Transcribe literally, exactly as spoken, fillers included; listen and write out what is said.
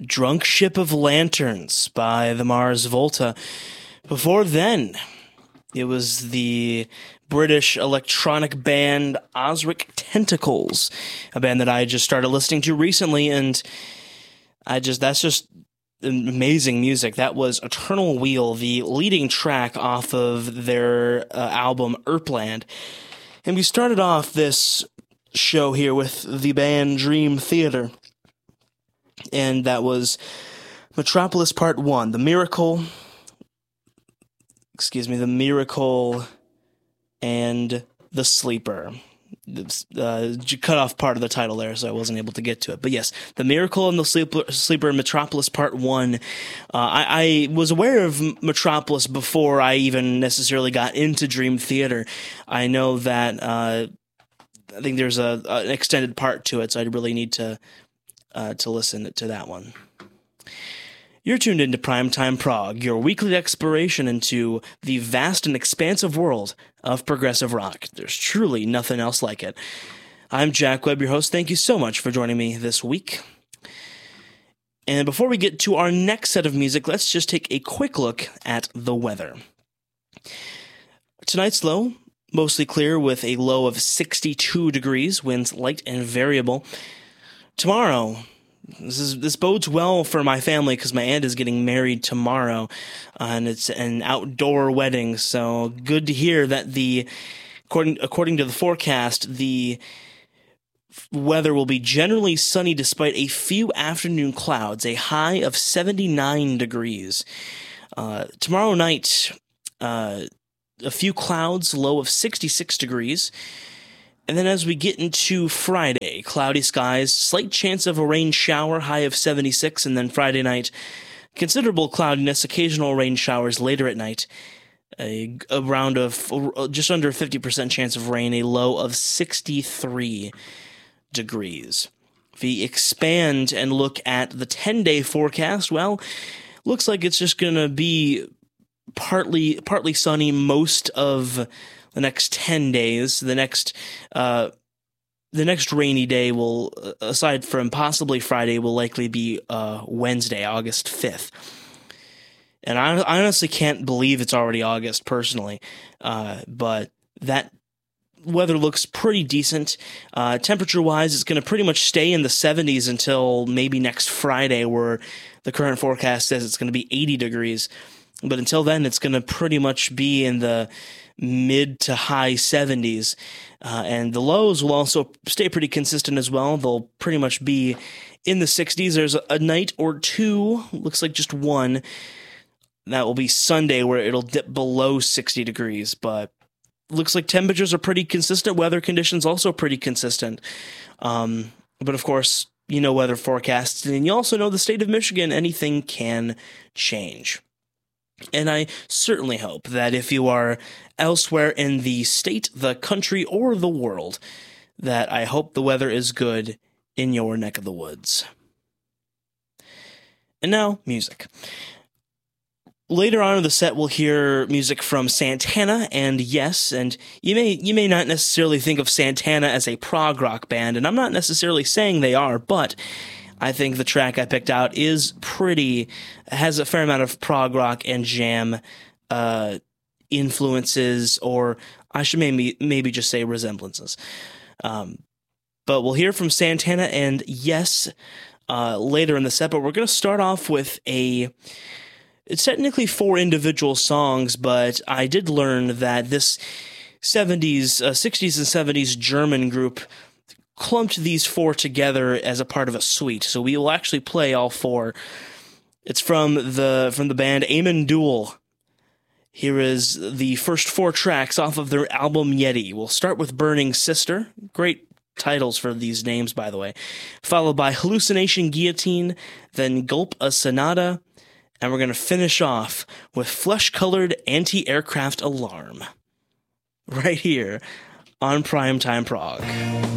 Drunk Ship of Lanterns by the Mars Volta. Before then, it was the British electronic band Ozric Tentacles, a band that I just started listening to recently, and I just that's just amazing music. That was Eternal Wheel, the leading track off of their uh, album Erpland. And we started off this show here with the band Dream Theater, and that was Metropolis Part one, The Miracle, excuse me, The Miracle and The Sleeper. Uh, cut off part of the title there, so I wasn't able to get to it. But yes, The Miracle and the Sleeper, Sleeper Metropolis Part one. Uh, I, I was aware of Metropolis before I even necessarily got into Dream Theater. I know that uh, I think there's a, an extended part to it, so I really need to uh, to listen to that one. You're tuned into Primetime Prog, your weekly exploration into the vast and expansive world of progressive rock. There's truly nothing else like it. I'm Jack Webb, your host. Thank you so much for joining me this week. And before we get to our next set of music, let's just take a quick look at the weather. Tonight's low, mostly clear with a low of sixty-two degrees, winds light and variable. Tomorrow, This is this bodes well for my family because my aunt is getting married tomorrow, uh, and it's an outdoor wedding. So good to hear that the according according to the forecast, the weather will be generally sunny despite a few afternoon clouds. A high of seventy-nine degrees. Uh, tomorrow night, uh, a few clouds, low of sixty-six degrees. And then as we get into Friday, cloudy skies, slight chance of a rain shower, high of seventy-six, and then Friday night, considerable cloudiness, occasional rain showers later at night, a, a round of just under fifty percent chance of rain, a low of sixty-three degrees. If we expand and look at the ten-day forecast, well, looks like it's just going to be partly partly sunny most of the next ten days. The next uh, the next rainy day will, aside from possibly Friday, will likely be uh, Wednesday, August fifth. And I, I honestly can't believe it's already August, personally. Uh, but that weather looks pretty decent. Uh, temperature-wise, it's going to pretty much stay in the seventies until maybe next Friday, where the current forecast says it's going to be eighty degrees. But until then, it's going to pretty much be in the mid to high seventies, uh, and the lows will also stay pretty consistent as well. They'll pretty much be in the sixties. There's a, a night or two, looks like just one, that will be Sunday, where it'll dip below sixty degrees, but looks like temperatures are pretty consistent. Weather conditions also pretty consistent. Um, but of course, you know weather forecasts, and you also know the state of Michigan, anything can change. And I certainly hope that if you are elsewhere in the state, the country, or the world, that I hope the weather is good in your neck of the woods. And now, music. Later on in the set, we'll hear music from Santana and Yes, and you may you may not necessarily think of Santana as a prog rock band, and I'm not necessarily saying they are, but I think the track I picked out is pretty, has a fair amount of prog rock and jam uh, influences, or I should maybe maybe just say resemblances. Um, but we'll hear from Santana and Yes uh, later in the set, but we're going to start off with a, it's technically four individual songs, but I did learn that this seventies, uh, sixties and seventies German group clumped these four together as a part of a suite, so we will actually play all four. It's from the from the band Amon Düül. Here is the first four tracks off of their album Yeti. We'll start with Burning Sister. Great titles for these names, by the way. Followed by Hallucination Guillotine, then Gulp a Sonata, and we're going to finish off with Flesh-Colored Anti-Aircraft Alarm. Right here on Primetime Prog.